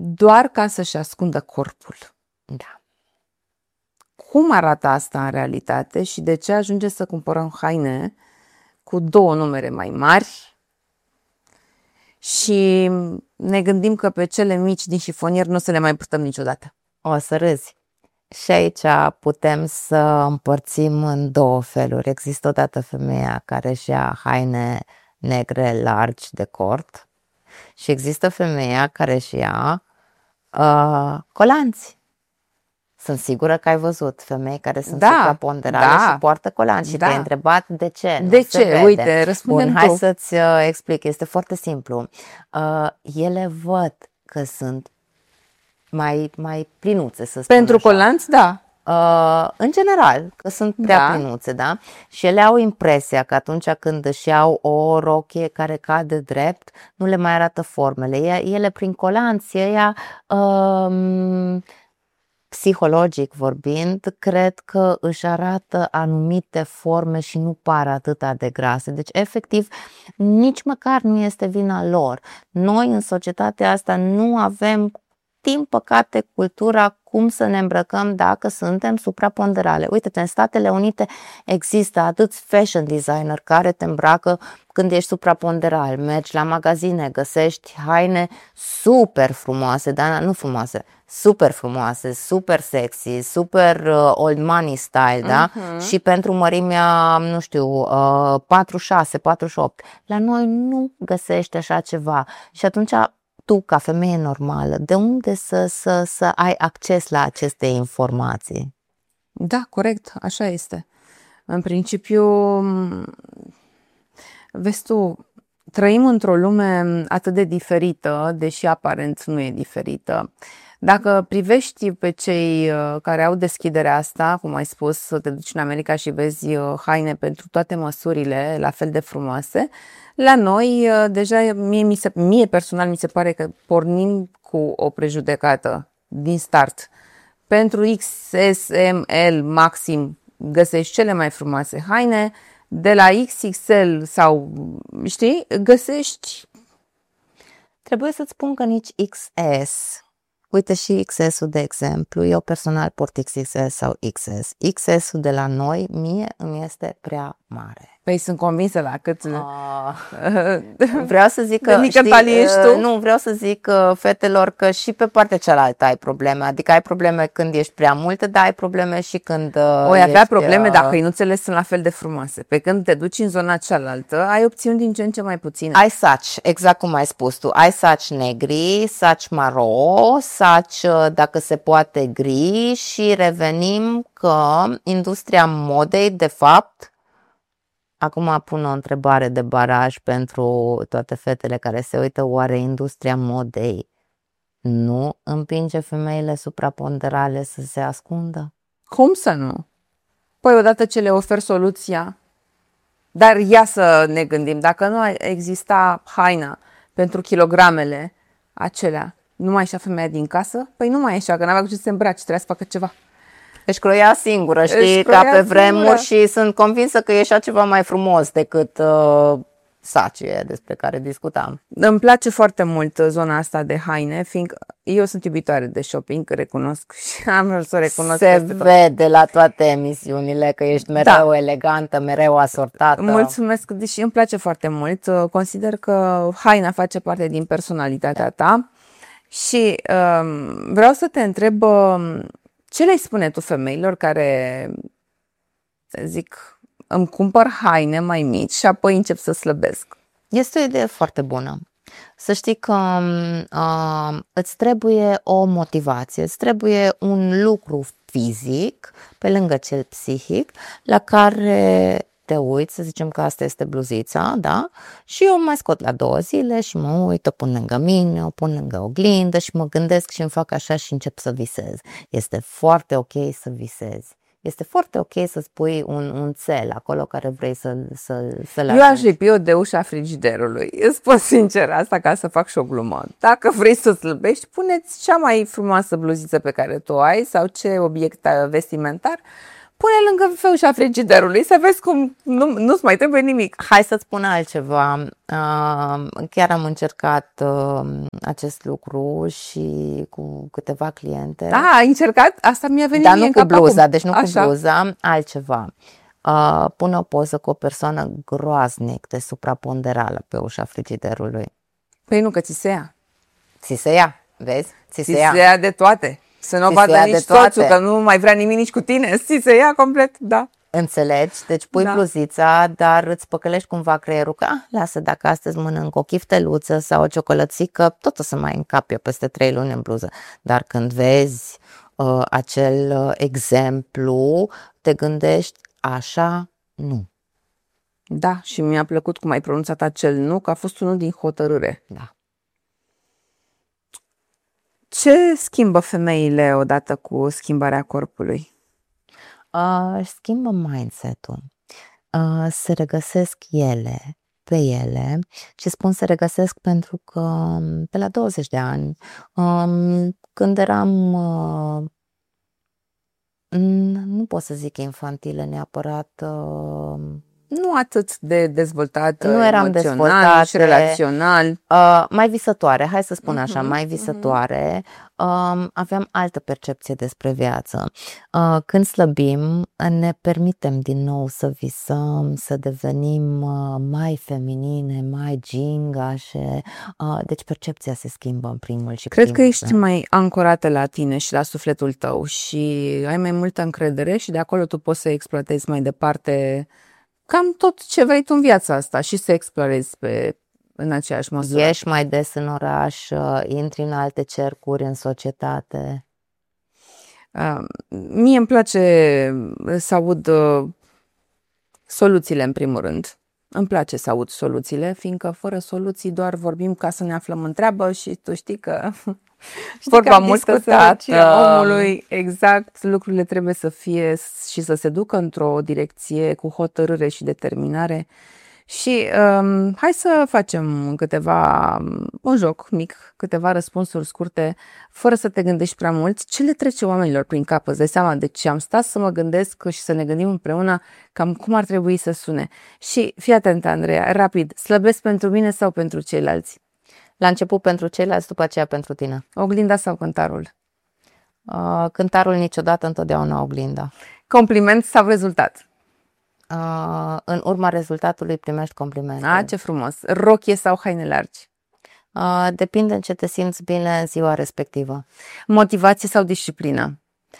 doar ca să-și ascundă corpul. Da. Cum arată asta în realitate și de ce ajunge să cumpărăm haine cu 2 numere mai mari și ne gândim că pe cele mici din șifonier nu o să le mai purtăm niciodată? O să râzi. Și aici putem să împărțim în 2 feluri. Există odată femeia care își ia haine negre largi de cort și există femeia care își ia colanți. Sunt sigură că ai văzut femei care sunt supraponderale și poartă colanți și te-ai întrebat de ce. De ce? Uite, răspundem tu. Hai să-ți explic. Este foarte simplu. Ele văd că sunt mai plinuțe, să spun Pentru așa. colanți, da. În general, că sunt prea plinuțe, da? Și ele au impresia că atunci când își iau o rochie care cade drept, nu le mai arată formele. Ele prin colanți, psihologic vorbind, cred că își arată anumite forme și nu par atât de grase. Deci, efectiv, nici măcar nu este vina lor. Noi, în societatea asta, nu avem, din păcate, cultura cum să ne îmbrăcăm dacă suntem supraponderale. Uite-te, în Statele Unite există atâți fashion designer care te îmbracă când ești supraponderal. Mergi la magazine, găsești haine super frumoase, dar nu frumoase, super frumoase, super sexy, super old money style, da? Și pentru mărimea, nu știu, 46, 48. La noi nu găsești așa ceva. Și atunci tu, ca femeie normală, de unde să ai acces la aceste informații? Da, corect, așa este. În principiu, vezi tu, trăim într-o lume atât de diferită, deși aparent nu e diferită. Dacă privești pe cei care au deschiderea asta, cum ai spus, să te duci în America și vezi haine pentru toate măsurile la fel de frumoase, la noi deja mie personal mi se pare că pornim cu o prejudecată din start. Pentru XS, ML, maxim găsești cele mai frumoase haine, de la XXL sau, știi, găsești... Trebuie să-ți spun că nici XS... Uite și XS-ul, de exemplu, eu personal port XXS sau XS. XS-ul de la noi, mie îmi este prea mare. Păi sunt convinsă la cât... Vreau să zic că... Nu, vreau să zic fetelor că și pe partea cealaltă ai probleme. Adică ai probleme când ești prea multă, dar ai probleme și când avea probleme dacă hăinuțele sunt la fel de frumoase. Pe când te duci în zona cealaltă, ai opțiuni din ce în ce mai puține. Ai saci, exact cum ai spus tu. Ai saci negri, saci maro, saci, dacă se poate, gri și revenim că industria modei, de fapt... Acum pun o întrebare de baraj pentru toate fetele care se uită, oare industria modei nu împinge femeile supraponderale să se ascundă? Cum să nu? Păi odată ce le ofer soluția, dar ia să ne gândim, dacă nu exista haina pentru kilogramele acelea, nu mai ieșea femeia din casă? Păi nu mai ieșea, că n-avea cu ce să se îmbrace, trebuia să facă ceva. Își croia singură, știi, ca pe vremuri și sunt convinsă că ieșea ceva mai frumos decât sacie despre care discutam. Îmi place foarte mult zona asta de haine, fiindcă eu sunt iubitoare de shopping, recunosc și am să o recunosc. Se vede la toate emisiunile că ești mereu elegantă, mereu asortată. Mulțumesc, deși îmi place foarte mult. Consider că haina face parte din personalitatea ta și vreau să te întreb... Ce le spune tu femeilor care, să zic, îmi cumpăr haine mai mici și apoi încep să slăbesc? Este o idee foarte bună. Să știi că îți trebuie o motivație, îți trebuie un lucru fizic, pe lângă cel psihic, la care te uiți, să zicem că asta este bluzița, da? Și eu mai scot la 2 zile și mă uit, o pun lângă mine, o pun lângă oglindă și mă gândesc și îmi fac așa și încep să visez. Este foarte ok să visezi. Este foarte ok să-ți pui un țel acolo care vrei să-l Eu aș lipi o de ușa frigiderului. Îți spun sincer asta ca să fac și o glumă. Dacă vrei să slăbești, puneți cea mai frumoasă bluziță pe care tu o ai sau ce obiect vestimentar. pune lângă făușa frigiderului să vezi cum nu-ți mai trebuie nimic. Hai să-ți spun altceva. Chiar am încercat acest lucru și cu câteva cliente. Da, ai încercat? Asta mi-a venit dar mie nu în cu cap bluza, acum. deci nu Așa. cu bluza, altceva. Pune o poză cu o persoană groaznic de supraponderală pe ușa frigiderului. Păi nu, că ți se ia. Ți se ia, vezi? Ți Ți se ia de toate. Să nu o Ți se vadă ia nici de toate. soțul, că nu mai vrea nimic nici cu tine. Ți se ia complet, da. Înțelegi? Deci pui Da. bluzița, dar îți păcălești cumva creierul că lasă, dacă astăzi mănânc o chifteluță sau o ciocolățică, tot o să mai încap eu peste 3 luni în bluză. Dar când vezi acel exemplu, te gândești așa, nu. Da, și mi-a plăcut cum ai pronunțat acel nu, că a fost unul din hotărâre. Da. Ce schimbă femeile odată cu schimbarea corpului? Își schimbă mindset-ul. Se regăsesc pe ele și spun se regăsesc pentru că pe la 20 de ani, când eram, nu pot să zic infantile neapărat, Nu atât de dezvoltată Nu eram emoțional dezvoltate. și relațional. mai visătoare, hai să spun așa, mai visătoare, aveam altă percepție despre viață. Când slăbim, ne permitem din nou să visăm, să devenim mai feminine, mai gingașe, deci percepția se schimbă în primul și Cred că primul ești mai ancorată la tine și la sufletul tău și ai mai multă încredere și de acolo tu poți să exploatezi mai departe cam tot ce vrei tu în viața asta și să explorezi în aceeași măsură. Ieși mai des în oraș, intri în alte cercuri, în societate. Mie îmi place să aud soluțiile în primul rând. Îmi place să aud soluțiile, fiindcă fără soluții doar vorbim ca să ne aflăm în treabă și tu știi că vorba mult că sărăcia omului, exact, lucrurile trebuie să fie și să se ducă într-o direcție cu hotărâre și determinare. Și hai să facem un joc mic, câteva răspunsuri scurte, fără să te gândești prea mult. Ce le trece oamenilor prin cap? Îți dai seama? Deci am stat să mă gândesc și să ne gândim împreună cam cum ar trebui să sune. Și fii atentă, Andreea, rapid, slăbesc pentru mine sau pentru ceilalți? La început pentru ceilalți, după aceea pentru tine. Oglinda sau cântarul? Cântarul niciodată, întotdeauna oglinda. Compliment sau rezultat? În urma rezultatului primești complimente. Ce frumos! Rochie sau haine largi? Depinde în ce te simți bine în ziua respectivă. Motivație sau disciplină?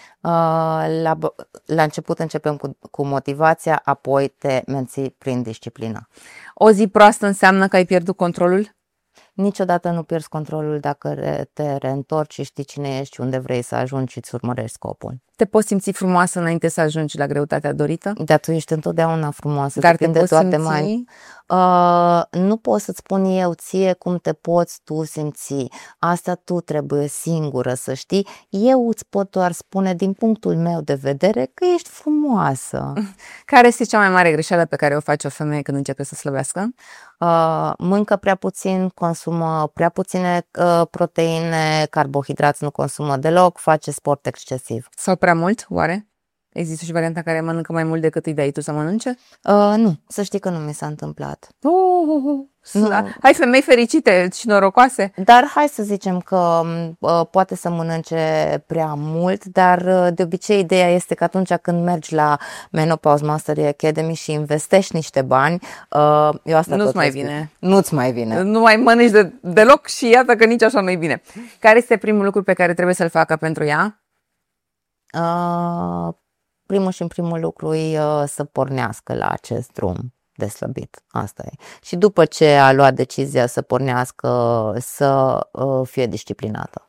La început începem cu motivația, apoi te menții prin disciplină. O zi proastă înseamnă că ai pierdut controlul? Niciodată nu pierzi controlul dacă te reîntorci și știi cine ești, unde vrei să ajungi și îți urmărești scopul. Te poți simți frumoasă înainte să ajungi la greutatea dorită? Dar tu ești întotdeauna frumoasă. Dar te poți toate simți? Nu pot să-ți spun eu ție cum te poți tu simți. Asta tu trebuie singură să știi. Eu îți pot doar spune din punctul meu de vedere că ești frumoasă. Care este cea mai mare greșeală pe care o face o femeie când începe să slăbească? Mâncă prea puțin, consumă prea puține proteine, carbohidrați nu consumă deloc, face sport excesiv. Sau prea mult, oare? Există și varianta care mănâncă mai mult decât îi dai tu să mănânce? Nu, să știi că nu mi s-a întâmplat. Hai femei fericite și norocoase! Dar hai să zicem că poate să mănânce prea mult, dar de obicei ideea este că atunci când mergi la Menopause Mastery Academy și investești niște bani, eu asta Nu-ți mai vine. Nu-ți mai vine. Nu mai mănânci deloc și iată că nici așa nu-i bine. Care este primul lucru pe care trebuie să-l facă pentru ea? Primul și în primul lucru e să pornească la acest drum de slăbit. Asta e. Și după ce a luat decizia să pornească, să fie disciplinată.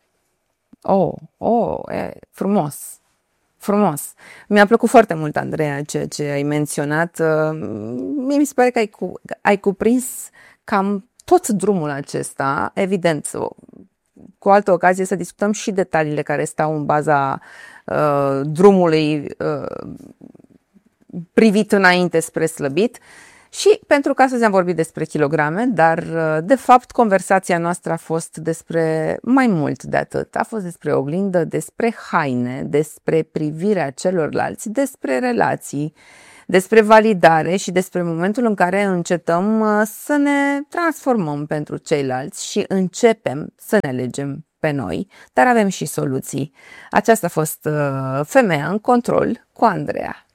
Frumos. Frumos. Mi-a plăcut foarte mult, Andreea, ceea ce ai menționat. Mie mi se pare că ai cuprins cam tot drumul acesta. Evident, cu altă ocazie să discutăm și detaliile care stau în baza drumului privit înainte spre slăbit Și pentru că astăzi am vorbit despre kilograme, dar de fapt conversația noastră a fost despre mai mult de atât. A fost despre oglindă, despre haine, despre privirea celorlalți, despre relații, despre validare și despre momentul în care încetăm să ne transformăm pentru ceilalți și începem să ne alegem pe noi, dar avem și soluții. Aceasta a fost Femeia în control cu Andreea.